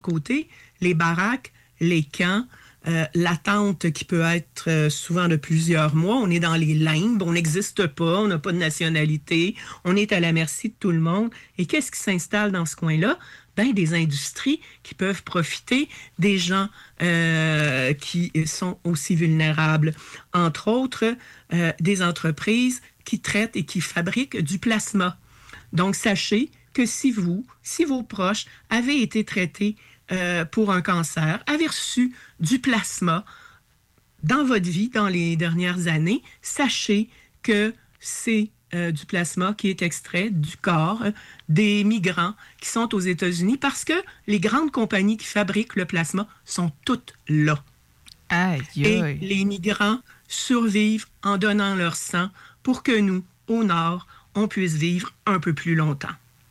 côté, les baraques, les camps, l'attente qui peut être souvent de plusieurs mois. On est dans les limbes, on n'existe pas, on n'a pas de nationalité, on est à la merci de tout le monde. Et qu'est-ce qui s'installe dans ce coin-là? Ben, des industries qui peuvent profiter des gens qui sont aussi vulnérables. Entre autres, des entreprises qui traitent et qui fabriquent du plasma. Donc, sachez que si vos proches avaient été traités pour un cancer, avaient reçu du plasma dans votre vie, dans les dernières années, sachez que c'est du plasma qui est extrait du corps des migrants qui sont aux États-Unis parce que les grandes compagnies qui fabriquent le plasma sont toutes là. Aïe, aïe. Et les migrants survivent en donnant leur sang pour que nous, au Nord, on puisse vivre un peu plus longtemps.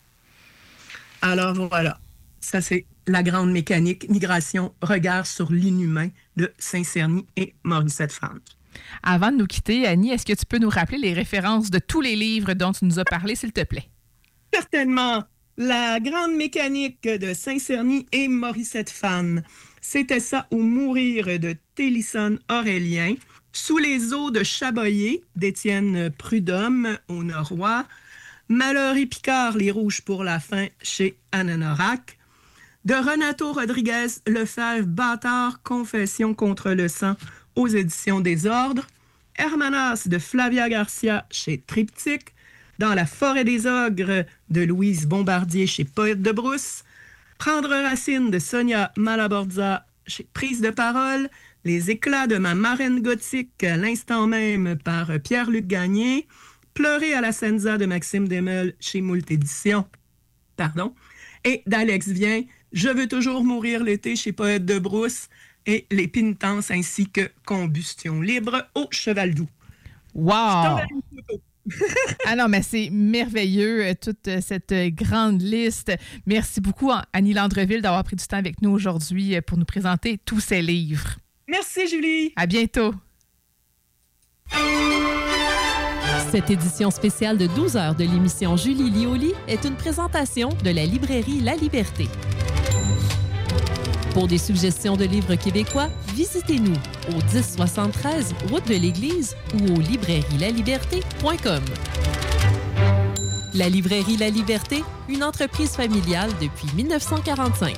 Alors voilà, ça c'est la grande mécanique migration, regard sur l'inhumain de Saint-Cerny et Morissette Fante. Avant de nous quitter, Annie, est-ce que tu peux nous rappeler les références de tous les livres dont tu nous as parlé, s'il te plaît? Certainement. La grande mécanique de Saint-Cerny et Morissette Fante. C'était ça ou mourir de Télisson Aurélien. Sous les eaux de Chaboillé d'Étienne Prudhomme au Norrois. Malheur et Picard, les rouges pour la fin chez Ananorak. De Renato Rodriguez Lefebvre, Bâtard, Confession contre le sang aux éditions des Ordres. Hermanas de Flavia Garcia chez Triptyque. Dans la forêt des ogres de Louise Bombardier chez Poète de Brousse. Prendre racine de Sonia Malaborza chez Prise de parole. Les éclats de ma marraine gothique à l'instant même par Pierre-Luc Gagné. Pleurer à la Senza de Maxime Desmeules chez Moult Éditions. Pardon. Et d'Alex Vien, Je veux toujours mourir l'été chez Poète de Brousse et Les Pénitences ainsi que Combustion libre au Cheval Doux. Wow! Ah non, mais c'est merveilleux, toute cette grande liste. Merci beaucoup, Annie Landreville, d'avoir pris du temps avec nous aujourd'hui pour nous présenter tous ces livres. Merci, Julie. À bientôt. Cette édition spéciale de 12 heures de l'émission Julie Lioli est une présentation de la librairie La Liberté. Pour des suggestions de livres québécois, visitez-nous au 1073 route de l'Église ou au librairielaliberté.com. La librairie La Liberté, une entreprise familiale depuis 1945.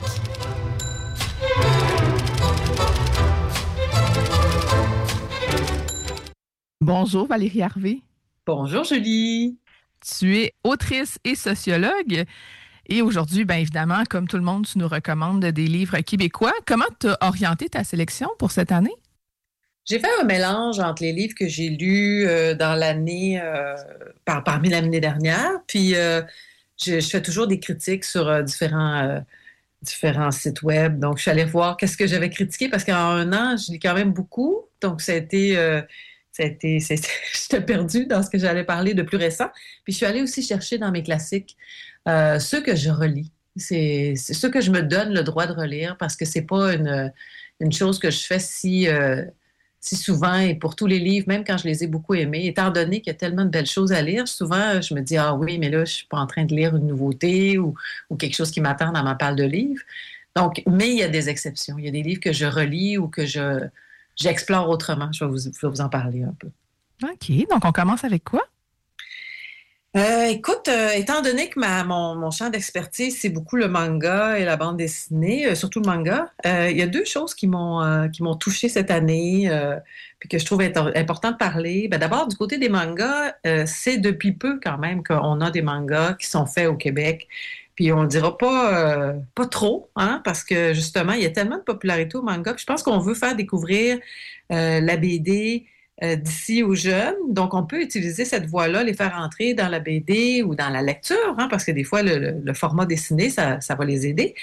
Bonjour Valérie Harvey. Bonjour Julie. Tu es autrice et sociologue. Et aujourd'hui, bien évidemment, comme tout le monde, tu nous recommandes des livres québécois. Comment tu as orienté ta sélection pour cette année? J'ai fait un mélange entre les livres que j'ai lus dans l'année, parmi l'année dernière, puis je fais toujours des critiques sur différents sites web. Donc, je suis allée voir qu'est-ce que j'avais critiqué, parce qu'en un an, je lis quand même beaucoup. Donc, j'étais perdue dans ce que j'allais parler de plus récent. Puis, je suis allée aussi chercher dans mes classiques ceux que je relis. C'est ceux que je me donne le droit de relire, parce que c'est pas une chose que je fais si souvent et pour tous les livres, même quand je les ai beaucoup aimés. Étant donné qu'il y a tellement de belles choses à lire, souvent, je me dis « Ah oui, mais là, je suis pas en train de lire une nouveauté ou quelque chose qui m'attend dans ma palle de livres. » Donc, mais il y a des exceptions. Il y a des livres que je relis ou que j'explore autrement. Je vais vous en parler un peu. OK. Donc, on commence avec quoi? Écoute, étant donné que mon champ d'expertise, c'est beaucoup le manga et la bande dessinée, surtout le manga, il y a deux choses qui m'ont touchée cette année, puis que je trouve important de parler. Ben, d'abord, du côté des mangas, c'est depuis peu quand même qu'on a des mangas qui sont faits au Québec. Puis on le dira pas trop, hein, parce que justement, il y a tellement de popularité au manga. Puis je pense qu'on veut faire découvrir la BD d'ici aux jeunes. Donc, on peut utiliser cette voie-là, les faire entrer dans la BD ou dans la lecture, hein, parce que des fois, le format dessiné, ça va les aider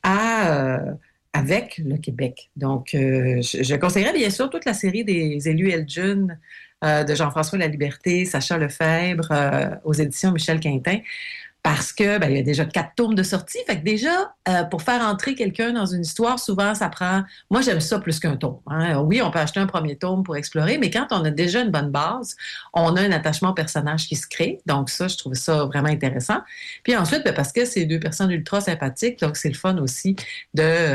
avec le Québec. Donc, je conseillerais bien sûr toute la série des élus Eljun de Jean-François Laliberté, Sacha Lefebvre, aux éditions Michel Quintin. parce que il y a déjà 4 tomes de sortie. Fait que déjà, pour faire entrer quelqu'un dans une histoire, souvent, ça prend... Moi, j'aime ça plus qu'un tome. Hein. Oui, on peut acheter un premier tome pour explorer, mais quand on a déjà une bonne base, on a un attachement au personnage qui se crée. Donc ça, je trouve ça vraiment intéressant. Puis ensuite, parce que c'est 2 personnes ultra sympathiques, donc c'est le fun aussi de